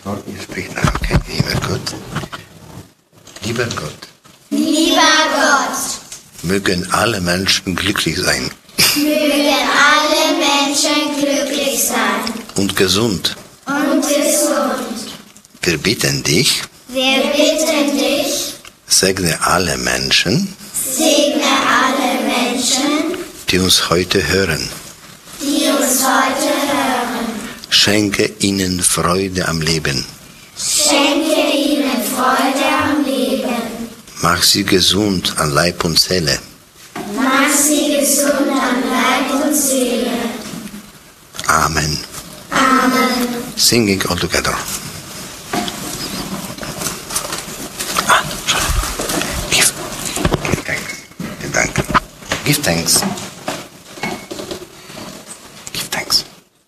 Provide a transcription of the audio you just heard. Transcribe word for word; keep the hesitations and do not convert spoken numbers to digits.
Ihr spricht nach, okay, lieber Gott. Lieber Gott. Lieber Gott. Mögen alle Menschen glücklich sein. Mögen alle Menschen glücklich sein. Und gesund. Und gesund. Wir bitten dich. Wir bitten dich. Segne alle Menschen. Segne alle Menschen. Die uns heute hören. Die uns heute hören. Schenke ihnen Freude am Leben. Schenke ihnen Freude am Leben. Mach sie gesund an Leib und Seele. Mach sie gesund an Leib und Seele. Amen. Amen. Singing all together. Ah, sorry. Give, give thanks. Give thanks. Give thanks.